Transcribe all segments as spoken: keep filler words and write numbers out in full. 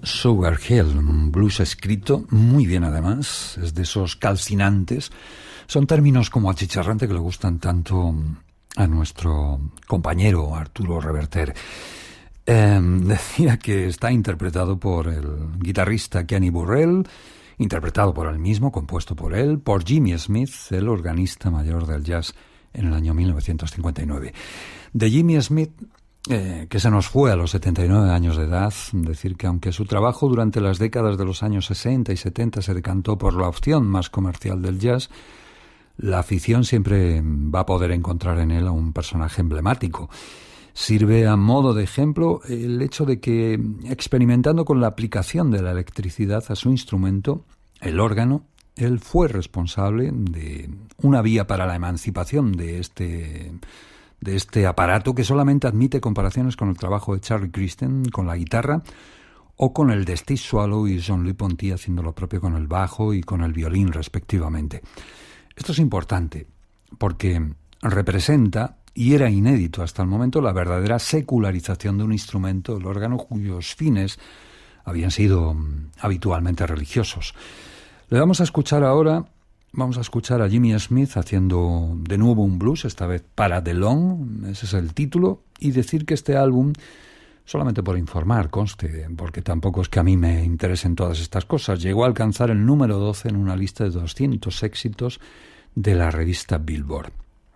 Sugar Hill, un blues escrito muy bien además, es de esos calcinantes. Son términos como achicharrante que le gustan tanto a nuestro compañero Arturo Reverter. Eh, decía que está interpretado por el guitarrista Kenny Burrell, interpretado por él mismo, compuesto por él, por Jimmy Smith, el organista mayor del jazz en el año mil novecientos cincuenta y nueve. De Jimmy Smith, eh, que se nos fue a los setenta y nueve años de edad, decir que aunque su trabajo durante las décadas de los años sesenta y setenta se decantó por la opción más comercial del jazz, la afición siempre va a poder encontrar en él a un personaje emblemático. Sirve a modo de ejemplo el hecho de que, experimentando con la aplicación de la electricidad a su instrumento, el órgano, él fue responsable de una vía para la emancipación de este, de este aparato que solamente admite comparaciones con el trabajo de Charlie Christian con la guitarra o con el de Steve Swallow y Jean-Louis Ponty haciendo lo propio con el bajo y con el violín respectivamente. Esto es importante porque representa, y era inédito hasta el momento, la verdadera secularización de un instrumento, el órgano, cuyos fines habían sido um, habitualmente religiosos. Le vamos a escuchar ahora, vamos a escuchar a Jimmy Smith haciendo de nuevo un blues, esta vez para The Long, ese es el título, y decir que este álbum, solamente por informar, conste, porque tampoco es que a mí me interesen todas estas cosas, llegó a alcanzar el número doce en una lista de doscientos éxitos de la revista Billboard.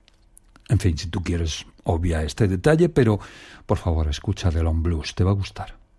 En fin, si tú quieres, obvia este detalle, pero por favor, escucha The Long Blues, te va a gustar.